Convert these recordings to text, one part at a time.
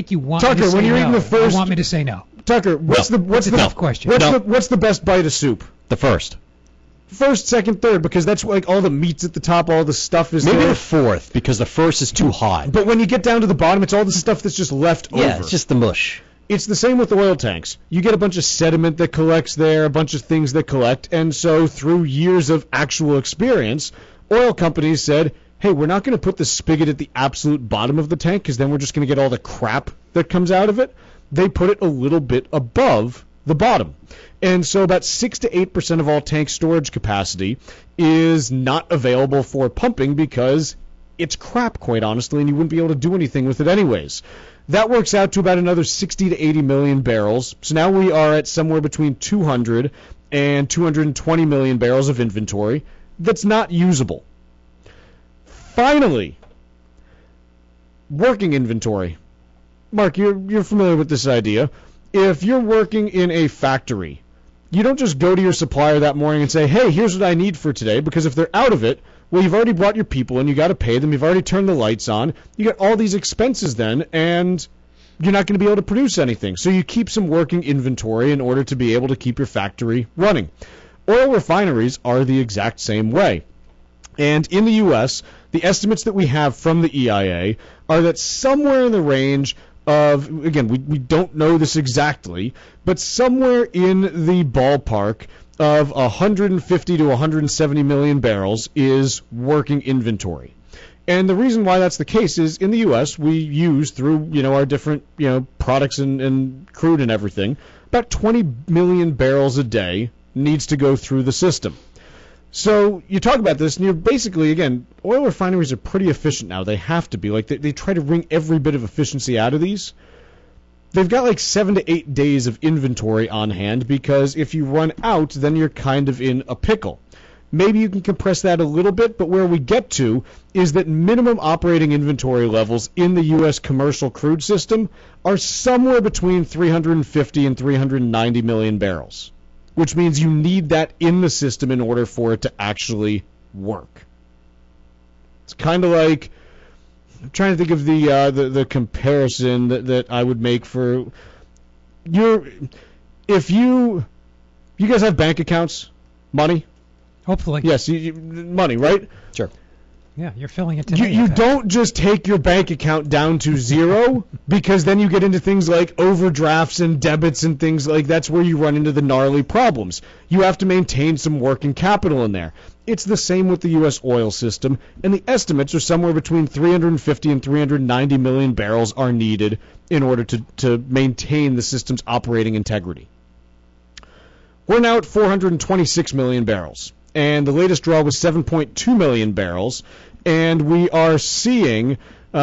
think you want Tucker, me to say when you're no. eating the first, I want me to say no. Tucker, what's a tough question. What's the best bite of soup? The first. First, second, third, because that's like all the meat's at the top, all the stuff is Maybe there. the fourth, because the first is too hot. But when you get down to the bottom, it's all the stuff that's just left over. Yeah, it's just the mush. It's the same with the oil tanks. You get a bunch of sediment that collects there, a bunch of things that collect, and so through years of actual experience, oil companies said, hey, we're not going to put the spigot at the absolute bottom of the tank because then we're just going to get all the crap that comes out of it. They put it a little bit above the bottom. And so about 6 to 8% of all tank storage capacity is not available for pumping because it's crap, quite honestly, and you wouldn't be able to do anything with it anyways. That works out to about another 60 to 80 million barrels. So now we are at somewhere between 200 and 220 million barrels of inventory that's not usable. Finally, working inventory. Mark, you're familiar with this idea. If you're working in a factory, you don't just go to your supplier that morning and say, hey, here's what I need for today, because if they're out of it, well, you've already brought your people in, you got to pay them, you've already turned the lights on, you got all these expenses then, and you're not going to be able to produce anything. So you keep some working inventory in order to be able to keep your factory running. Oil refineries are the exact same way. And in the U.S., the estimates that we have from the EIA are that somewhere in the range of, again, we don't know this exactly, but somewhere in the ballpark of 150 to 170 million barrels is working inventory. And the reason why that's the case is in the U.S. we use through our different products and crude and everything, about 20 million barrels a day needs to go through the system. So you talk about this, and you're basically, again, oil refineries are pretty efficient now. They have to be. Like they try to wring every bit of efficiency out of these. They've got like 7 to 8 days of inventory on hand because if you run out, then you're kind of in a pickle. Maybe you can compress that a little bit, but where we get to is that minimum operating inventory levels in the U.S. commercial crude system are somewhere between 350 and 390 million barrels, which means you need that in the system in order for it to actually work. It's kind of like, I'm trying to think of the comparison that I would make for if you guys have bank accounts, money. Hopefully. Yes, money, right? Sure. Yeah, you're filling it today. You don't just take your bank account down to zero because then you get into things like overdrafts and debits and things like that's where you run into the gnarly problems. You have to maintain some working capital in there. It's the same with the U.S. oil system, and the estimates are somewhere between 350 and 390 million barrels are needed in order to maintain the system's operating integrity. We're now at 426 million barrels. And the latest draw was 7.2 million barrels, and we are seeing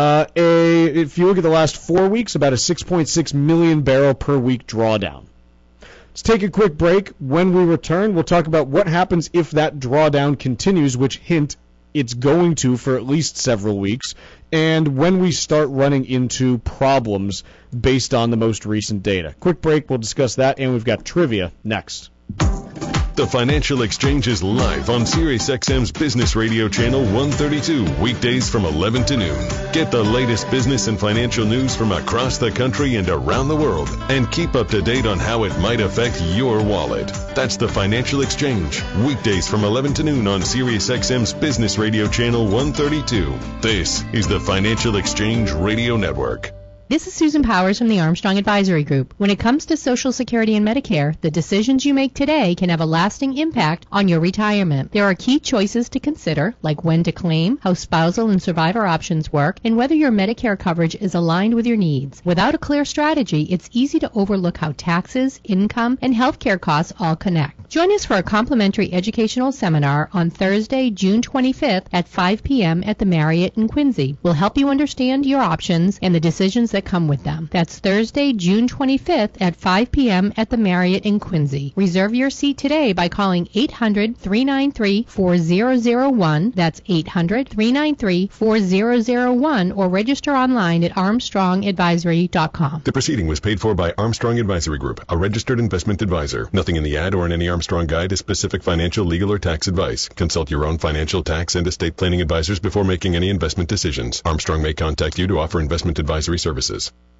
if you look at the last 4 weeks, about a 6.6 million barrel per week drawdown. Let's take a quick break. When we return, we'll talk about what happens if that drawdown continues, which hint it's going to for at least several weeks, and when we start running into problems based on the most recent data. Quick break, we'll discuss that, and we've got trivia next. The Financial Exchange is live on SiriusXM's Business Radio Channel 132, weekdays from 11 to noon. Get the latest business and financial news from across the country and around the world, and keep up to date on how it might affect your wallet. That's the Financial Exchange, weekdays from 11 to noon on SiriusXM's Business Radio Channel 132. This is the Financial Exchange Radio Network. This is Susan Powers from the Armstrong Advisory Group. When it comes to Social Security and Medicare, the decisions you make today can have a lasting impact on your retirement. There are key choices to consider, like when to claim, how spousal and survivor options work, and whether your Medicare coverage is aligned with your needs. Without a clear strategy, it's easy to overlook how taxes, income, and healthcare costs all connect. Join us for a complimentary educational seminar on Thursday, June 25th at 5 p.m. at the Marriott in Quincy. We'll help you understand your options and the decisions that come with them. That's Thursday, June 25th at 5 p.m. at the Marriott in Quincy. Reserve your seat today by calling 800-393-4001. That's 800-393-4001 or register online at armstrongadvisory.com. The proceeding was paid for by Armstrong Advisory Group, a registered investment advisor. Nothing in the ad or in any Armstrong guide is specific financial, legal, or tax advice. Consult your own financial, tax, and estate planning advisors before making any investment decisions. Armstrong may contact you to offer investment advisory services.